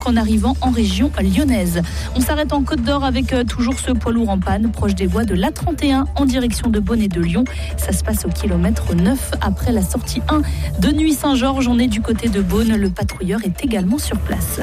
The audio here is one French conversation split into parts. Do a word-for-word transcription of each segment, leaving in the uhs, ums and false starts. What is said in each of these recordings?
qu'en arrivant en région lyonnaise. On s'arrête en Côte d'Or avec toujours ce poids lourd en panne, proche des voies de l'A trente et un en direction de Beaune et de Lyon. Ça se passe au kilomètre neuf après la sortie un de Nuit-Saint-Georges. On est du côté de Beaune. Le patrouilleur est également sur place.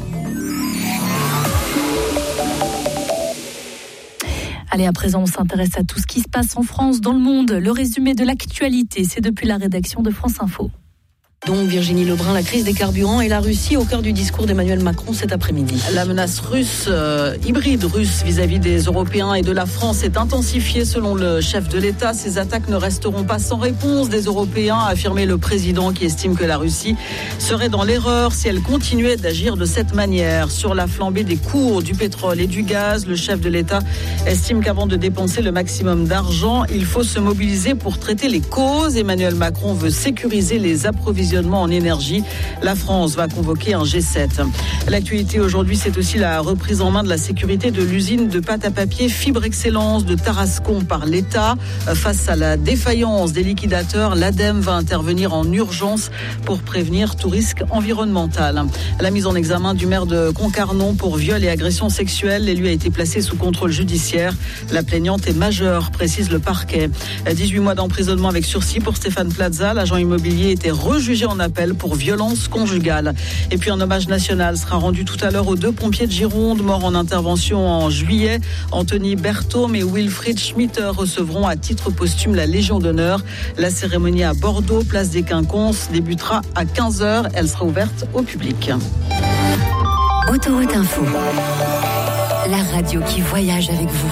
Allez, à présent, on s'intéresse à tout ce qui se passe en France, dans le monde. Le résumé de l'actualité, c'est depuis la rédaction de France Info. Donc Virginie Lebrun, la crise des carburants et la Russie au cœur du discours d'Emmanuel Macron cet après-midi. La menace russe, euh, hybride russe vis-à-vis des Européens et de la France est intensifiée selon le chef de l'État. Ces attaques ne resteront pas sans réponse des Européens, a affirmé le président qui estime que la Russie serait dans l'erreur si elle continuait d'agir de cette manière. Sur la flambée des cours du pétrole et du gaz, le chef de l'État estime qu'avant de dépenser le maximum d'argent, il faut se mobiliser pour traiter les causes. Emmanuel Macron veut sécuriser les approvisionnements en énergie. La France va convoquer un G sept. L'actualité aujourd'hui, c'est aussi la reprise en main de la sécurité de l'usine de pâte à papier Fibre Excellence de Tarascon par l'État. Face à la défaillance des liquidateurs, l'ADEME va intervenir en urgence pour prévenir tout risque environnemental. La mise en examen du maire de Concarneau pour viol et agression sexuelle, l'élu a été placé sous contrôle judiciaire. La plaignante est majeure, précise le parquet. dix-huit mois d'emprisonnement avec sursis pour Stéphane Plaza. L'agent immobilier était rejugé en appel pour violence conjugale. Et puis un hommage national sera rendu tout à l'heure aux deux pompiers de Gironde morts en intervention en juillet. Anthony Berthaume et Wilfried Schmitter recevront à titre posthume la Légion d'honneur. La cérémonie à Bordeaux, place des Quinconces, débutera à quinze heures. Elle sera ouverte au public. Autoroute Info, la radio qui voyage avec vous.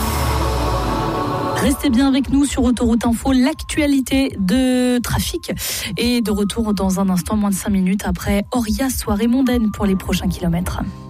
Restez bien avec nous sur Autoroute Info, l'actualité de trafic est de retour dans un instant, moins de cinq minutes après Oria, soirée mondaine pour les prochains kilomètres.